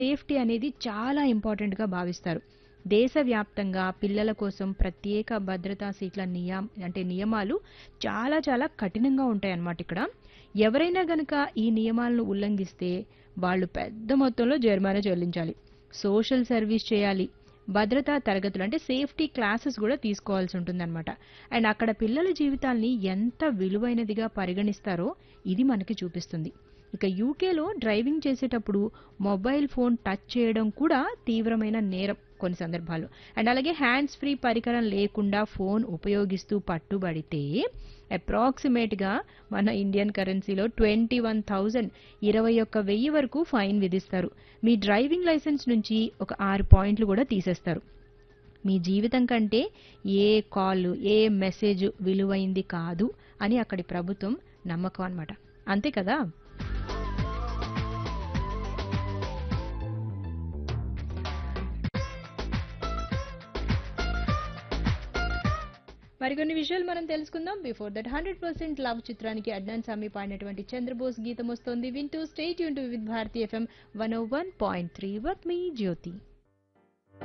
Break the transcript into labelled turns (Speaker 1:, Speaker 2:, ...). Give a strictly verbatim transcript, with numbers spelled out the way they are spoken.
Speaker 1: Safety అనేది చాలా ఇంపార్టెంట్‌గా భావిస్తారు. దేశవ్యాప్తంగా పిల్లల కోసం ప్రత్యేక భద్రతా సీట్ల నియం అంటే నియమాలు చాలా చాలా కఠినంగా ఉంటాయన్నమాట ఇక్కడ. ఎవరైనా గనక ఈ నియమాలను ఉల్లంఘిస్తే వాళ్ళు పెద్ద మొత్తంలో జరిమానా చెల్లించాలి. సోషల్ సర్వీస్ చేయాలి. భద్రతా తరగతులు అంటే సేఫ్టీ క్లాసెస్ గూడా తీసుకోవాల్సి ఉంటుందన్నమాట. అండ్ అక్కడ పిల్లల జీవితాల్ని ఎంత విలువైనదిగా పరిగణిస్తారో ఇది మనకి చూపిస్తుంది. ఇక యూకేలో డ్రైవింగ్ చేసేటప్పుడు మొబైల్ ఫోన్ టచ్ చేయడం కూడా తీవ్రమైన నేరం కొన్ని సందర్భాల్లో. అండ్ అలాగే హ్యాండ్స్ ఫ్రీ పరికరం లేకుండా ఫోన్ ఉపయోగిస్తూ పట్టుబడితే అప్రాక్సిమేట్ గా మన ఇండియన్ కరెన్సీలో ట్వంటీ వన్ థౌజండ్ ఇరవై ఒక్క వెయ్యి వరకు ఫైన్ విధిస్తారు. మీ డ్రైవింగ్ లైసెన్స్ నుంచి ఒక ఆరు పాయింట్లు కూడా తీసేస్తారు. మీ జీవితం కంటే ఏ కాల్ ఏ మెసేజ్ విలువైంది కాదు అని అక్కడి ప్రభుత్వం నమ్మకం అన్నమాట. అంతే కదా. మరికొన్ని విషయాలు మనం తెలుసుకుందాం. Before that hundred percent love చిత్రానికి అడ్నాన్ సామి పాడినటువంటి చంద్రబోస్ గీతం వస్తోంది. వింటూ state Yoon to with Bharati FM one oh one point three with me Jyothi.